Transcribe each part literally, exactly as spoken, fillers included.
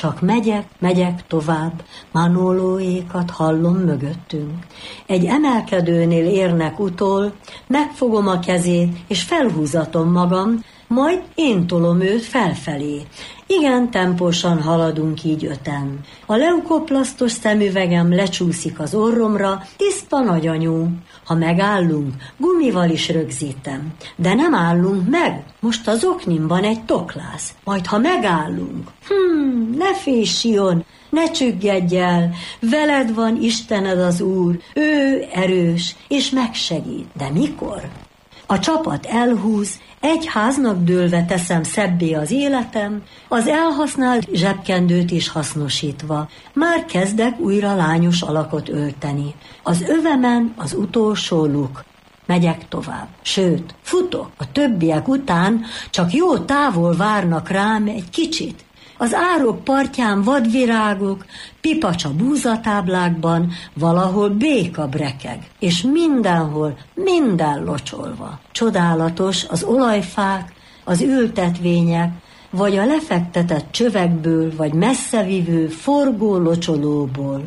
Csak megyek, megyek tovább, Manolóékat hallom mögöttünk. Egy emelkedőnél érnek utol, megfogom a kezét, és felhúzatom magam, majd én tolom őt felfelé. Igen tempósan haladunk így öten. A leukoplasztos szemüvegem lecsúszik az orromra, tiszta nagyanyú. Ha megállunk, gumival is rögzítem. De nem állunk meg, most az oknimban egy toklász. Majd ha megállunk, hmm, ne félj, Sion, ne csüggedj el, veled van Istened az Úr, ő erős, és megsegít. De mikor? A csapat elhúz, egy háznak dőlve teszem szebbé az életem, az elhasznált zsebkendőt is hasznosítva. Már kezdek újra lányos alakot ölteni. Az övemen az utolsó luk. Megyek tovább. Sőt, futok. A többiek után csak jó távol várnak rám egy kicsit. Az árok partján vadvirágok, pipacsa búzatáblákban, valahol béka brekeg, és mindenhol, minden locsolva. Csodálatos az olajfák, az ültetvények, vagy a lefektetett csövekből, vagy messzevivő forgó locsolóból.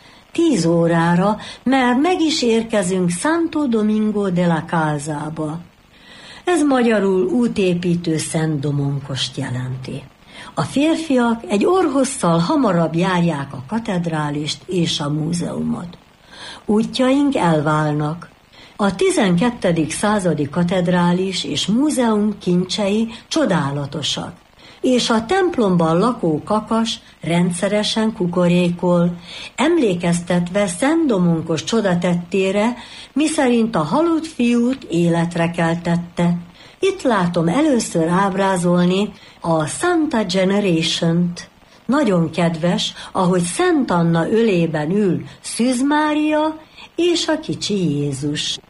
Tíz órára, mert meg is érkezünk Santo Domingo de la Calzába. Ez magyarul útépítő Szent Domonkost jelenti. A férfiak egy orrhosszal hamarabb járják a katedrálist és a múzeumot. Útjaink elválnak. A tizenkettedik századi katedrális és múzeum kincsei csodálatosak, és a templomban lakó kakas rendszeresen kukorékol, emlékeztetve Szent Domonkos csodatettére, miszerint a halott fiút életre keltette. Itt látom először ábrázolni a Santa Generation-t. Nagyon kedves, ahogy Szent Anna ölében ül Szűz Mária és a kicsi Jézus.